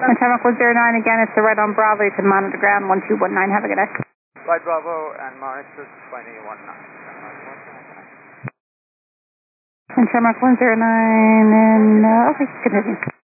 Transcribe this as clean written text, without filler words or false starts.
And Tarmac 109, again, it's the right on Bravo. You can monitor ground 1219. Have a good day. Right Bravo and monitor 2019. And Tarmac 109, and, okay, continue.